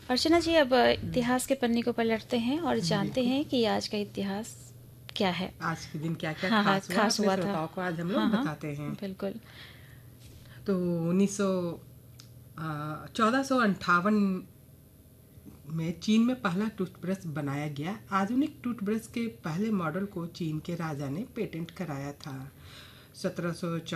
अर्चना जी, अब इतिहास के पन्ने को पलटते हैं और जानते बिल्कुल। हैं कि आज का इतिहास क्या है। आज के दिन क्या क्या हाँ हाँ, खास हुआ खास अपने हुआ था। श्रोताओं को आज हम हाँ लोग हाँ, बताते हैं। बिल्कुल। तो 1458 में चीन में पहला टूथब्रश बनाया गया। आधुनिक टूथब्रश के पहले मॉडल को चीन के राजा ने पेटेंट कराया था। 1704